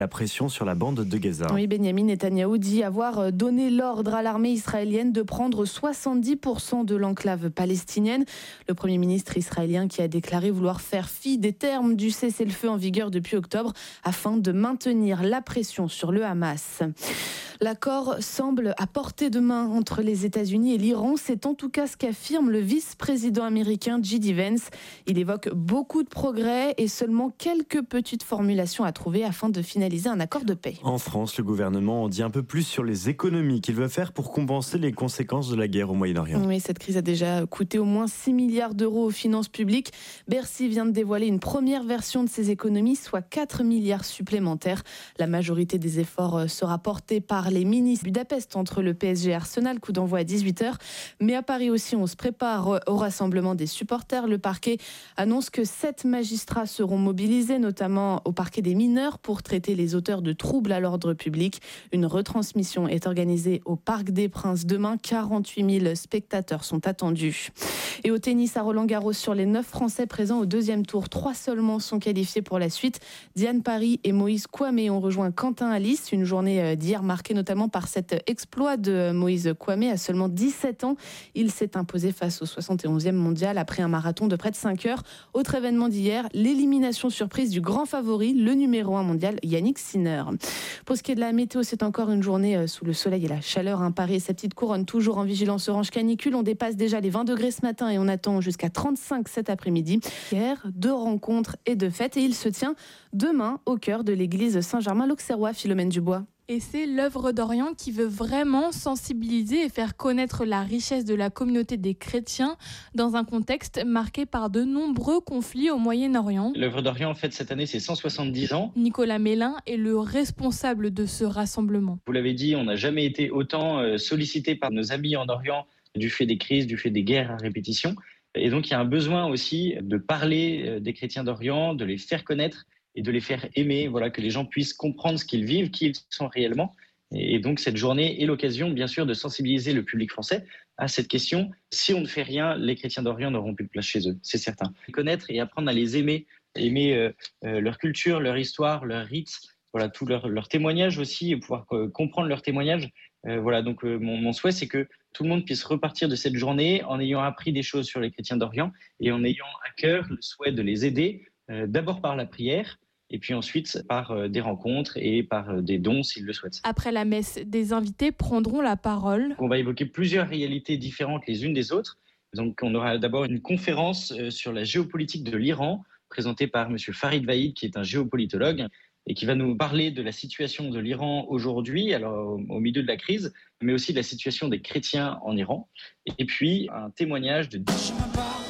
La pression sur la bande de Gaza. Oui, Benyamin Netanyahou dit avoir donné l'ordre à l'armée israélienne de prendre 70% de l'enclave palestinienne. Le Premier ministre israélien qui a déclaré vouloir faire fi des termes du cessez-le-feu en vigueur depuis octobre afin de maintenir la pression sur le Hamas. L'accord semble à portée de main entre les États-Unis et l'Iran. C'est en tout cas ce qu'affirme le vice-président américain J.D. Vance. Il évoque beaucoup de progrès et seulement quelques petites formulations à trouver afin de finaliser un accord de paix. En France, le gouvernement en dit un peu plus sur les économies qu'il veut faire pour compenser les conséquences de la guerre au Moyen-Orient. Oui, cette crise a déjà coûté au moins 6 milliards d'euros aux finances publiques. Bercy vient de dévoiler une première version de ces économies, soit 4 milliards supplémentaires. La majorité des efforts sera portée par les ministres Budapest entre le PSG et Arsenal, coup d'envoi à 18h. Mais à Paris aussi, on se prépare au rassemblement des supporters. Le parquet annonce que 7 magistrats seront mobilisés, notamment au parquet des mineurs, pour traiter les auteurs de troubles à l'ordre public. Une retransmission est organisée au Parc des Princes demain. 48 000 spectateurs sont attendus. Et au tennis à Roland-Garros, sur les 9 Français présents au deuxième tour, 3 seulement sont qualifiés pour la suite. Diane Paris et Moïse Kouamé ont rejoint Quentin Alice. Une journée d'hier marquée notamment par cet exploit de Moïse Kouamé à seulement 17 ans. Il s'est imposé face au 71e mondial après un marathon de près de 5 heures. Autre événement d'hier, l'élimination surprise du grand favori, le numéro 1 mondial, Yannick Sinner. Pour ce qui est de la météo, c'est encore une journée sous le soleil et la chaleur. Paris et sa petite couronne toujours en vigilance orange canicule. On dépasse déjà les 20 degrés ce matin et on attend jusqu'à 35 cet après-midi. Hier, 2 rencontres et 2 fêtes et il se tient demain au cœur de l'église Saint-Germain-l'Auxerrois, Philomène Dubois. Et c'est l'œuvre d'Orient qui veut vraiment sensibiliser et faire connaître la richesse de la communauté des chrétiens dans un contexte marqué par de nombreux conflits au Moyen-Orient. L'œuvre d'Orient, en fait, cette année, c'est 170 ans. Nicolas Mélin est le responsable de ce rassemblement. Vous l'avez dit, on n'a jamais été autant sollicité par nos amis en Orient du fait des crises, du fait des guerres à répétition. Et donc, il y a un besoin aussi de parler des chrétiens d'Orient, de les faire connaître et de les faire aimer, voilà, que les gens puissent comprendre ce qu'ils vivent, qui ils sont réellement. Et donc cette journée est l'occasion, bien sûr, de sensibiliser le public français à cette question. Si on ne fait rien, les chrétiens d'Orient n'auront plus de place chez eux, c'est certain. Connaître et apprendre à les aimer, leur culture, leur histoire, leurs rites, voilà, tout leur témoignage aussi, et pouvoir comprendre leurs témoignages. Donc mon souhait, c'est que tout le monde puisse repartir de cette journée en ayant appris des choses sur les chrétiens d'Orient et en ayant à cœur le souhait de les aider, d'abord par la prière, et puis ensuite par des rencontres et par des dons s'ils le souhaitent. Après la messe, des invités prendront la parole. On va évoquer plusieurs réalités différentes les unes des autres. Donc on aura d'abord une conférence sur la géopolitique de l'Iran, présentée par M. Farid Vaïd, qui est un géopolitologue, et qui va nous parler de la situation de l'Iran aujourd'hui, alors au milieu de la crise, mais aussi de la situation des chrétiens en Iran. Et puis un témoignage de